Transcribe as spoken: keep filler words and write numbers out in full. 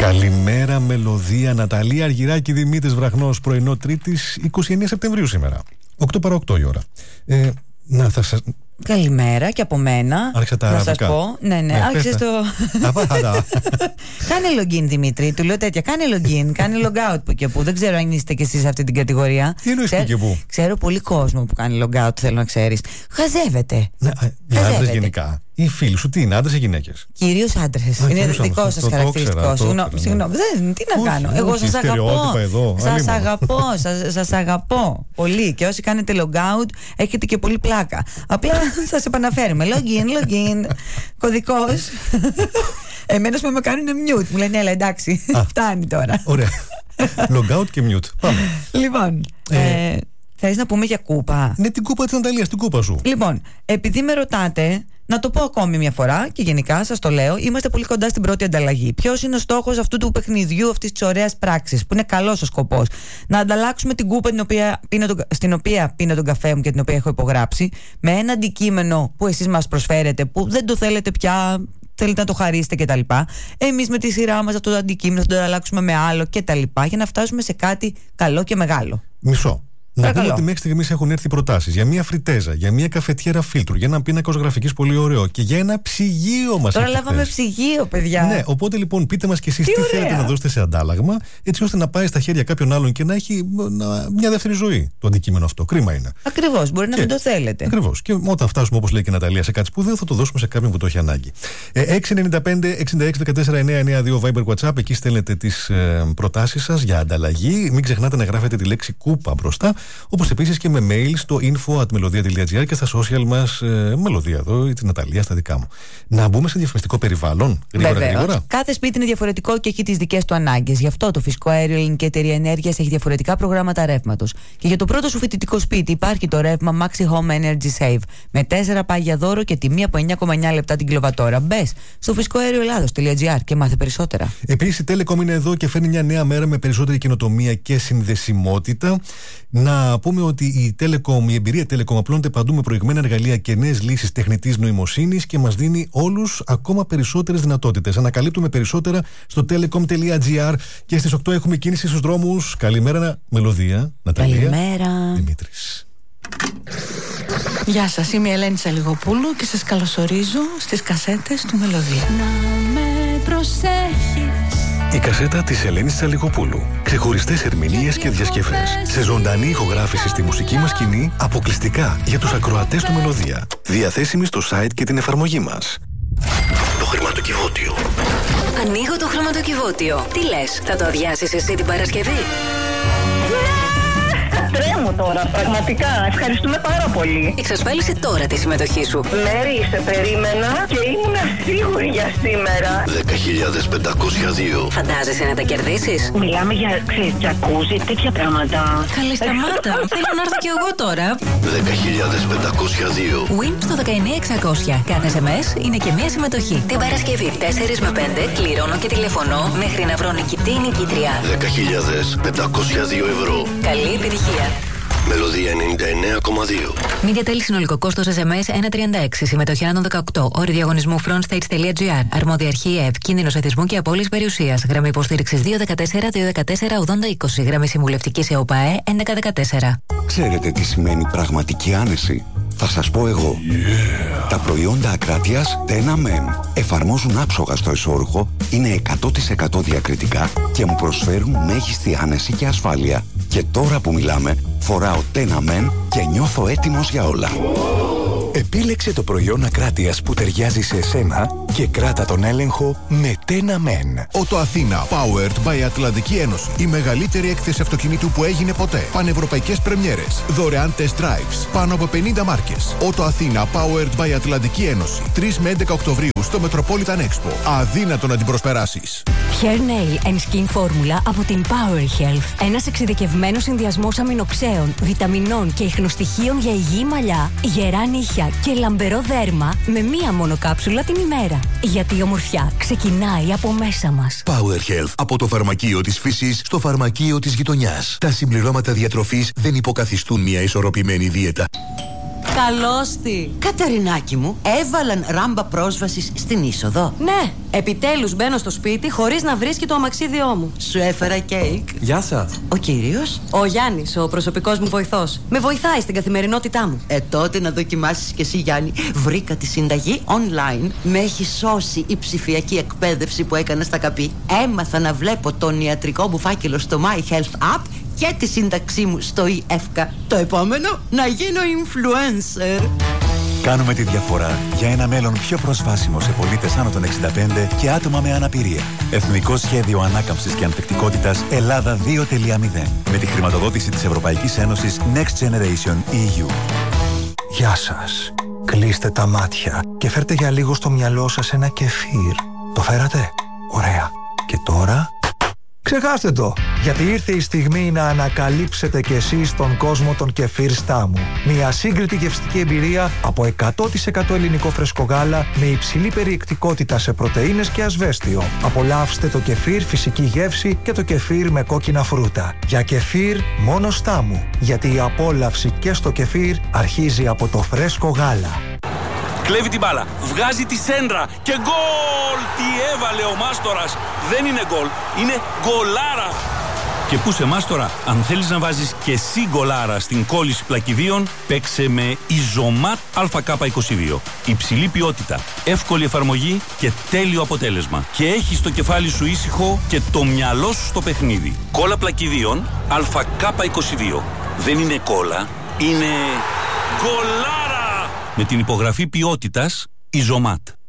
Καλημέρα, μελωδία, Ναταλία Αργυράκη, Δημήτρης Βραχνός, πρωινό Τρίτης, είκοσι εννέα Σεπτεμβρίου σήμερα. οκτώ παρά οκτώ η ώρα. Ε, να, θα σας... Καλημέρα και από μένα. Άρχισα τα να αραβικά. σας πω. Ναι, ναι, άρχισε το. Κάνε login, Δημήτρη. Του λέω τέτοια. Κάνε login, κάνε log out που και που. Δεν ξέρω αν είστε κι εσείς σε αυτή την κατηγορία. Τι εννοείς που και που? Ξέρω πολύ κόσμο που κάνει log out, θέλω να ξέρεις. Χαζεύεται. Ναι, οι άντρες γενικά. Οι φίλοι σου τι είναι, άντρες ή γυναίκες? Κυρίως άντρες. Είναι δικό σας χαρακτηριστικό. Συγγνώμη, τι να κάνω. Εγώ σας αγαπώ. Σας αγαπώ, σας αγαπώ πολύ. Και όσοι κάνετε log out, έχετε και πολύ πλάκα. Απλά σας επαναφέρουμε. Login, login. Κωδικός. Εμένως με με κάνουν mute. Μου λένε έλα εντάξει, φτάνει τώρα. Ωραία. Log out και mute. Πάμε. Λοιπόν, ε, θέλεις να πούμε για κούπα? Ναι, την κούπα της Ναταλίας, την κούπα σου. Λοιπόν, επειδή με ρωτάτε, να το πω ακόμη μια φορά και γενικά σας το λέω, είμαστε πολύ κοντά στην πρώτη ανταλλαγή. Ποιος είναι ο στόχος αυτού του παιχνιδιού, αυτής της ωραίας πράξης, που είναι καλός ο σκοπός? Να ανταλλάξουμε την κούπα την οποία πίνω τον, στην οποία πίνω τον καφέ μου και την οποία έχω υπογράψει, με ένα αντικείμενο που εσείς μας προσφέρετε, που δεν το θέλετε πια, θέλετε να το χαρίσετε κτλ. Εμείς με τη σειρά μας αυτό το αντικείμενο θα το ανταλλάξουμε με άλλο κτλ. Για να φτάσουμε σε κάτι καλό και μεγάλο. Μισό. Να πούμε ότι μέχρι στιγμής έχουν έρθει προτάσεις για μια φριτέζα, για μια καφετιέρα φίλτρου, για ένα πίνακα ως γραφικής πολύ ωραίο και για ένα ψυγείο μας. Τώρα λάβαμε ψυγείο, παιδιά. Ναι, οπότε λοιπόν πείτε μας και εσείς τι, τι θέλετε να δώσετε σε αντάλλαγμα, έτσι ώστε να πάει στα χέρια κάποιων άλλων και να έχει να, μια δεύτερη ζωή το αντικείμενο αυτό. Κρίμα είναι. Ακριβώς, μπορεί και, να μην το θέλετε. Ακριβώς. Και όταν φτάσουμε, όπως λέει και η Ναταλία, σε κάτι σπουδαίο, θα το δώσουμε σε κάποιον που το έχει ανάγκη. Ε, έξι εννιά πέντε εξήντα έξι δεκατέσσερα εννιακόσια ενενήντα δύο Viber WhatsApp, εκεί στέλνετε τις ε, προτάσεις σας για ανταλλαγή. Μην ξεχνάτε να γράφετε τη λέξη κούπα μπροστά, όπως επίσης και με mail στο info at melodia.gr και στα social μας, ε, Μελωδία εδώ ή τη Ναταλία στα δικά μου. Να μπούμε σε διαφορετικό περιβάλλον. Γρήγορα, γρήγορα. Κάθε σπίτι είναι διαφορετικό και έχει τις δικές του ανάγκες. Γι' αυτό το Φυσικό Αέριο Ελληνική Εταιρεία Ενέργειας έχει διαφορετικά προγράμματα ρεύματος. Και για το πρώτο σου φοιτητικό σπίτι υπάρχει το ρεύμα Maxi Home Energy Save με τέσσερα πάγια δώρο και τιμή από εννιά κόμμα εννιά λεπτά την κιλοβατόρα. Μπες στο φυσικό αέριο ελλάδος τελεία τζι άρ και μάθε περισσότερα. Επίσης η Telecom είναι εδώ και φέρνει μια νέα μέρα με περισσότερη καινοτομία και συνδεσιμότητα. Να πούμε ότι η Telecom, η εμπειρία Telecom απλώνεται παντού με προηγμένα εργαλεία και νέες λύσεις τεχνητής νοημοσύνης και μας δίνει όλους ακόμα περισσότερες δυνατότητες. Ανακαλύπτουμε περισσότερα στο telecom τελεία τζι άρ και στις οκτώ έχουμε κίνηση στους δρόμους. Καλημέρα, Μελωδία, Ναταλία. Καλημέρα. Δημήτρης. Γεια σας, είμαι η Ελένη Τσαλιγοπούλου και σας καλωσορίζω στις κασέτες του Μελωδία. Να με προσέχεις. Η κασέτα της Ελένης Τσαλιγοπούλου. Ξεχωριστές ερμηνείες και διασκευές. Σε ζωντανή ηχογράφηση στη μουσική μας σκηνή, αποκλειστικά για τους ακροατές του Μελωδία. Διαθέσιμη στο site και την εφαρμογή μας. Το χρηματοκιβώτιο. Ανοίγω το χρηματοκιβώτιο. Τι λες, θα το αδειάσεις εσύ την Παρασκευή? Τρέμω τώρα, πραγματικά. Ευχαριστούμε πάρα πολύ. Εξασφάλισε τώρα τη συμμετοχή σου. Μέρη, σε περίμενα και ήμουν σίγουρη για σήμερα. δέκα χιλιάδες πεντακόσια δύο. Φαντάζεσαι να τα κερδίσεις? Μιλάμε για, ξέρεις, τζακούζι, τέτοια πράγματα. Καλή σταμάτα. Θέλω να έρθω κι εγώ τώρα. δέκα χιλιάδες πεντακόσια δύο. Win στο δεκαεννιά εξακόσια. Κάθε ες εμ ες είναι και μία συμμετοχή. Την Παρασκευή τέσσερα με πέντε κληρώνω και τηλεφωνώ μέχρι να βρω νικητή ή νικήτρια. δέκα χιλιάδες πεντακόσια δύο ευρώ. Καλή επιτυχία. Μελωδία ενενήντα εννέα κόμμα δύο. Media Tel συνολικό κόστος ες εμ ες εκατόν τριάντα έξι. Συμμετοχή άνω των δεκαοκτώ. Όροι διαγωνισμού frontstage τελεία τζι άρ. Αρμόδια αρχή ΕΕΠ. Κίνδυνος εθισμού και απώλειας περιουσίας. Γραμμή υποστήριξης δύο δεκατέσσερα δύο δεκατέσσερα ογδόντα είκοσι. Γραμμή συμβουλευτικής ΕΟΠΑΕ έντεκα δεκατέσσερα. Ξέρετε τι σημαίνει πραγματική άνεση? Θα σας πω εγώ. Yeah. Τα προϊόντα Ακράτειας Tena Men εφαρμόζουν άψογα στο εσώρουχο, είναι εκατό τοις εκατό διακριτικά και μου προσφέρουν μέγιστη άνεση και ασφάλεια. Και τώρα που μιλάμε, φοράω Tena Men και νιώθω έτοιμος για όλα. Επίλεξε το προϊόν Ακράτειας που ταιριάζει σε εσένα και κράτα τον έλεγχο με Tena Men. Auto Athena Powered by Ατλαντική Ένωση. Η μεγαλύτερη έκθεση αυτοκινήτου που έγινε ποτέ. Πανευρωπαϊκές πρεμιέρες. Δωρεάν test drives. Πάνω από πενήντα μάρκες. Auto Athena Powered by Ατλαντική Ένωση. τρεις με έντεκα Οκτωβρίου στο Metropolitan Expo. Αδύνατο να την προσπεράσεις. Hair Nail and Skin Formula από την Power Health. Ένας εξειδικευμένος συνδυασμός αμινοξέων, βιταμινών και ιχνοστοιχείων για υγιή μαλλιά, γερά νύχια και λαμπερό δέρμα με μία μόνο κάψουλα την ημέρα. Γιατί η ομορφιά ξεκινάει από μέσα μας. Power Health. Από το φαρμακείο της φύσης στο φαρμακείο της γειτονιάς. Τα συμπληρώματα διατροφής δεν υποκαθιστούν μια ισορροπημένη δίαιτα. Καλώς τη. Καταρινάκη μου, έβαλαν ράμπα πρόσβασης στην είσοδο. Ναι, επιτέλους μπαίνω στο σπίτι χωρίς να βρίσκει το αμαξίδιό μου. Σου έφερα κέικ. Γεια σας. Ο κύριος? Ο Γιάννης, ο προσωπικός μου βοηθός. Με βοηθάει στην καθημερινότητά μου. Ε, τότε να δοκιμάσεις κι εσύ, Γιάννη. Βρήκα τη συνταγή online. Με έχει σώσει η ψηφιακή εκπαίδευση που έκανα στα ΚΑΠΗ. Έμαθα να βλέπω τον ιατρικό μου φάκελο στο My Health App και τη σύνταξή μου στο ι-εύκα. Το επόμενο, να γίνω influencer. Κάνουμε τη διαφορά για ένα μέλλον πιο προσβάσιμο σε πολίτες άνω των εξήντα πέντε και άτομα με αναπηρία. Εθνικό Σχέδιο Ανάκαμψης και Ανθεκτικότητας Ελλάδα δύο κόμμα μηδέν. Με τη χρηματοδότηση της Ευρωπαϊκής Ένωσης Next Generation ι γιου. Γεια σας. Κλείστε τα μάτια και φέρτε για λίγο στο μυαλό σας ένα κεφίρ. Το φέρατε? Ωραία. Και τώρα... ξεχάστε το, γιατί ήρθε η στιγμή να ανακαλύψετε κι εσείς τον κόσμο των κεφίρ Στάμου. Μια σύγκριτη γευστική εμπειρία από εκατό τοις εκατό ελληνικό φρέσκο γάλα με υψηλή περιεκτικότητα σε πρωτεΐνες και ασβέστιο. Απολαύστε το κεφίρ φυσική γεύση και το κεφίρ με κόκκινα φρούτα. Για κεφίρ μόνο Στάμου, γιατί η απόλαυση και στο κεφίρ αρχίζει από το φρέσκο γάλα. Κλέβει την μπάλα, βγάζει τη σέντρα και γκολ! Τι έβαλε ο Μάστορας! Δεν είναι γκολ, είναι γκολάρα! Και πού σε Μάστορα, αν θέλεις να βάζεις και εσύ γκολάρα στην κόλληση πλακιδίων, παίξε με Ιζωμάτ Α Κ είκοσι δύο. Υψηλή ποιότητα, εύκολη εφαρμογή και τέλειο αποτέλεσμα. Και έχεις το κεφάλι σου ήσυχο και το μυαλό σου στο παιχνίδι. Κόλλα πλακιδίων Α Κ είκοσι δύο. Δεν είναι κόλλα, είναι γκολάρα! Με την υπογραφή ποιότητας Ιζωμάτ.